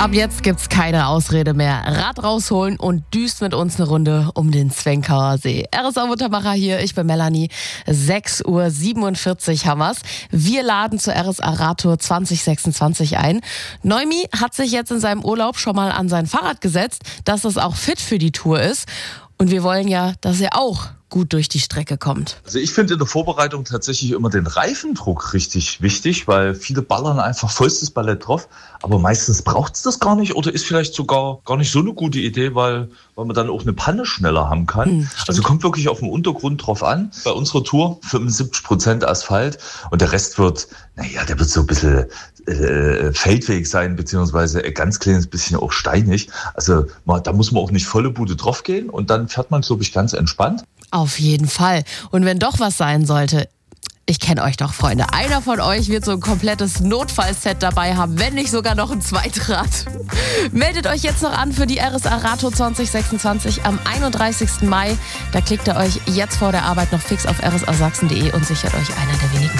Ab jetzt gibt's keine Ausrede mehr. Rad rausholen und düst mit uns eine Runde um den Zwenkauer See. RSA Muttermacher hier, ich bin Melanie. 6:47 Uhr haben wir's. Wir laden zur RSA Radtour 2026 ein. Neumi hat sich jetzt in seinem Urlaub schon mal an sein Fahrrad gesetzt, dass es auch fit für die Tour ist. Und wir wollen ja, dass er auch gut durch die Strecke kommt. Also ich finde in der Vorbereitung tatsächlich immer den Reifendruck richtig wichtig, weil viele ballern einfach vollstes Ballett drauf, aber meistens braucht es das gar nicht oder ist vielleicht sogar gar nicht so eine gute Idee, weil man dann auch eine Panne schneller haben kann. Also kommt wirklich auf den Untergrund drauf an. Bei unserer Tour 75% Asphalt und der Rest wird, der wird so ein bisschen Feldweg sein, beziehungsweise ein ganz kleines bisschen auch steinig. Also da muss man auch nicht volle Bude drauf gehen und dann fährt man, glaube ich, ganz entspannt. Auf jeden Fall. Und wenn doch was sein sollte, ich kenne euch doch, Freunde. Einer von euch wird so ein komplettes Notfallset dabei haben, wenn nicht sogar noch ein Zweitrad. Meldet euch jetzt noch an für die RSA Radtour 2026 am 31. Mai. Da klickt ihr euch jetzt vor der Arbeit noch fix auf rsasachsen.de und sichert euch einer der wenigen